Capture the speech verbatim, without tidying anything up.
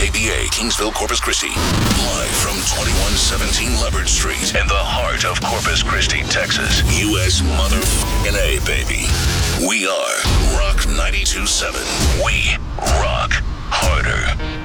K B A, Kingsville, Corpus Christi. Live from twenty-one seventeen Leopard Street in the heart of Corpus Christi, Texas. U S motherfucking A, baby. We are Rock ninety-two point seven. We rock harder.